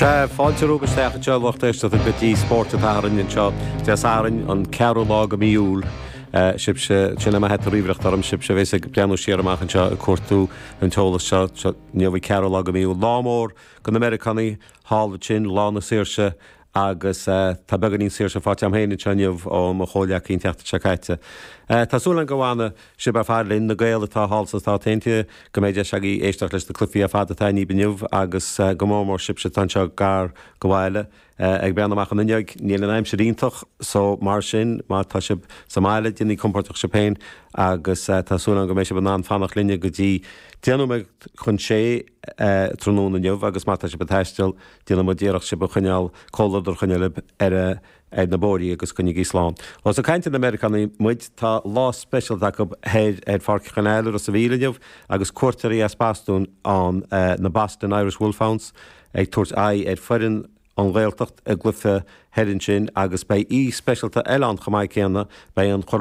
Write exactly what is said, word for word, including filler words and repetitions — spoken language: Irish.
Se fáilteúgus teach teachta go dtí sport atáin in seo deáin an ceú lá go míúil sib se sinna me het ríomhreacht arm sib se bhééis breanú siarachchan seo a cuatú an tolas seo neomhí ceú lá go míú lámór go na Americaní hála sin lána séirse agus tá beganín séir se fáte am héine teneamh ó mo chola cín teachta secaite. Tásúlan go bhhaine sib a fearlinn na gaile tá hálsa tá tainte go méidir se í éisteach leis na clufií a fada taí biniuh agus go mór sib se tan seo gar go bhhaile ag beanna amach an inneag níl an aimim se ríntaach so mar sin má tá sib samáile dioní comportach sepéin agus tásúlan go mééis se ná fannach linne go dtí déanú me chun sé tróna neomh agus má se beteistil déanana mo ddíireach se chuneal cóladar chuneilib ar ag na bóí agus chunig Íslán. Os a caiinte na Americaní muid tá lá special go héad ar farchan eile a sa bhíileneamh agus cuairtarí as pasún an na Boston Irish Wolfhounds ag tuairt a ar foirin an bhiltecht a glufa herin sin agus bei í specialta eile an chamáid céanna bei an